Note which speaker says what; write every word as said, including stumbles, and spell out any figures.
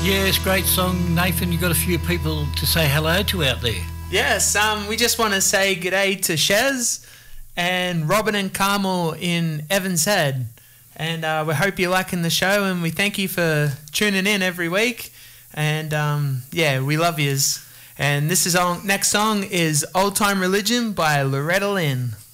Speaker 1: Yes, great song. Nathan, you've got a few people to say hello to out there.
Speaker 2: Yes, um, we just want to say g'day to Shez and Robin and Carmel in Evans Head. And uh, we hope you're liking the show, and we thank you for tuning in every week. And um, yeah, we love yous. And this is on, next song is Old Time Religion by Loretta Lynn.